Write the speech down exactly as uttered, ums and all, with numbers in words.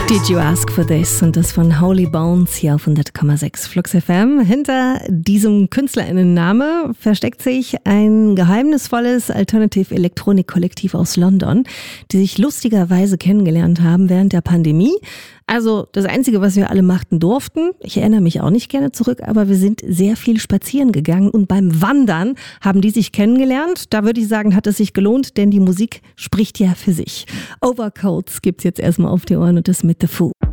Did You Ask For This? Und das von Holy Bones hier auf hundert Komma sechs Flux F M. Hinter diesem KünstlerInnen-Name versteckt sich ein geheimnisvolles Alternative-Elektronik-Kollektiv aus London, die sich lustigerweise kennengelernt haben während der Pandemie. Also das Einzige, was wir alle machten durften, ich erinnere mich auch nicht gerne zurück, aber wir sind sehr viel spazieren gegangen und beim Wandern haben die sich kennengelernt. Da würde ich sagen, hat es sich gelohnt, denn die Musik spricht ja für sich. Overcoats gibt's jetzt erstmal auf die Ohren und das mit The Foo.